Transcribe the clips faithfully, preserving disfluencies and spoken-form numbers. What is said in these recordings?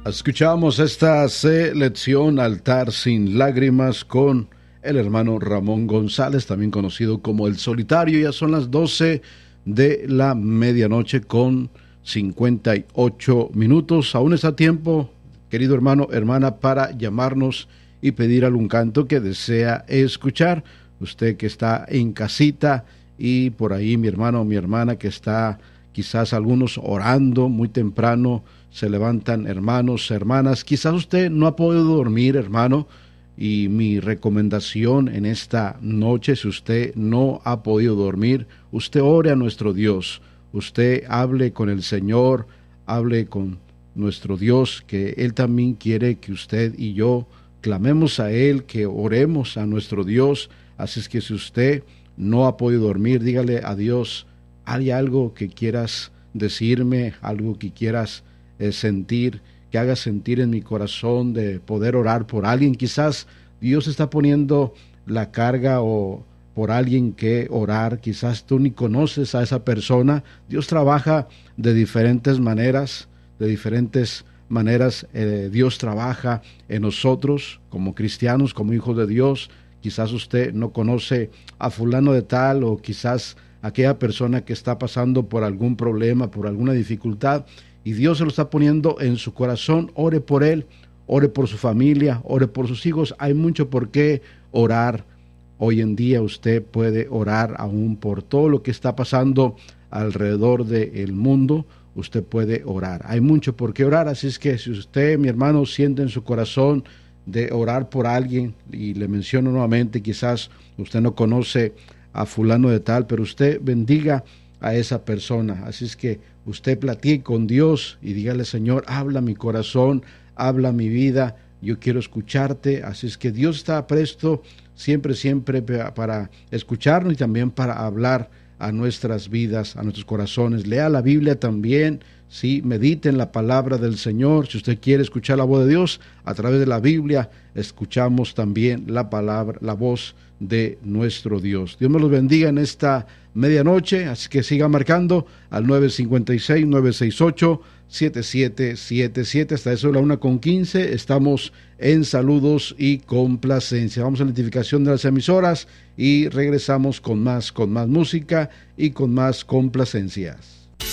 Escuchamos esta selección Altar sin Lágrimas con el hermano Ramón González, también conocido como El Solitario. Ya son las doce de la medianoche con cincuenta y ocho minutos. Aún está tiempo, querido hermano, hermana, para llamarnos y pedir algún canto que desea escuchar. Usted que está en casita y por ahí mi hermano o mi hermana que está quizás algunos orando muy temprano, se levantan hermanos, hermanas. Quizás usted no ha podido dormir, hermano, y mi recomendación en esta noche, si usted no ha podido dormir, usted ore a nuestro Dios, usted hable con el Señor, hable con nuestro Dios, que Él también quiere que usted y yo clamemos a Él, que oremos a nuestro Dios. Así es que si usted no ha podido dormir, dígale a Dios, ¿hay algo que quieras decirme, algo que quieras eh, sentir, que haga sentir en mi corazón de poder orar por alguien? Quizás Dios está poniendo la carga o por alguien que orar, quizás tú ni conoces a esa persona. Dios trabaja de diferentes maneras, de diferentes maneras eh, Dios trabaja en nosotros como cristianos, como hijos de Dios. Quizás usted no conoce a fulano de tal, o quizás aquella persona que está pasando por algún problema, por alguna dificultad, y Dios se lo está poniendo en su corazón. Ore por él, ore por su familia, ore por sus hijos. Hay mucho por qué orar. Hoy en día usted puede orar aún por todo lo que está pasando alrededor del mundo. Usted puede orar. Hay mucho por qué orar, así es que si usted, mi hermano, siente en su corazón de orar por alguien, y le menciono nuevamente, quizás usted no conoce a fulano de tal, pero usted bendiga a esa persona. Así es que usted platique con Dios y dígale, Señor, habla mi corazón, habla mi vida, yo quiero escucharte. Así es que Dios está presto siempre, siempre para escucharnos y también para hablar a nuestras vidas, a nuestros corazones. Lea la Biblia también, sí, medite en la palabra del Señor. Si usted quiere escuchar la voz de Dios a través de la Biblia, escuchamos también la palabra, la voz de nuestro Dios. Dios me los bendiga en esta medianoche, así que siga marcando al nueve cinco seis, nueve seis ocho, siete siete siete siete. Hasta eso la una con quince. Estamos en saludos y complacencia. Vamos a la identificación de las emisoras y regresamos con más, con más música y con más complacencias.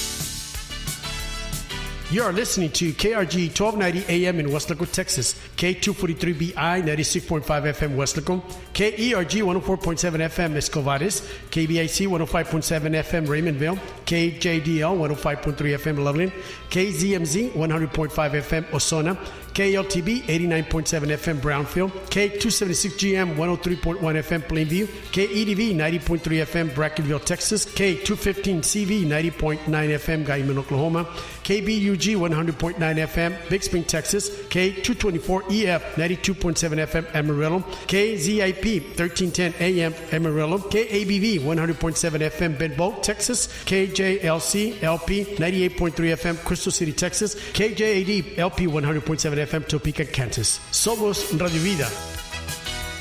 You are listening to K R G twelve ninety A M in Weslaco, Texas, K two forty-three B I ninety-six point five F M Weslaco, K E R G one oh four point seven F M Escovares, K B I C one oh five point seven F M Raymondville, K J D L one oh five point three F M Loveland, K Z M Z one hundred point five F M Osona, K L T B eighty-nine point seven F M Brownfield, K two seventy-six G M one oh three point one F M Plainview, K E D V ninety point three F M Brackenville, Texas, K two fifteen C V ninety point nine F M Guyman, Oklahoma, K B U G one hundred point nine F M Big Spring, Texas, K two twenty-four E F ninety-two point seven F M Amarillo, K Z I P thirteen ten A M Amarillo, K A B V one hundred point seven F M Benbow, Texas, K J L C L P ninety-eight point three F M Crystal City, Texas, K J A D L P one hundred point seven F M Topeka, Kansas. Somos Radio Vida.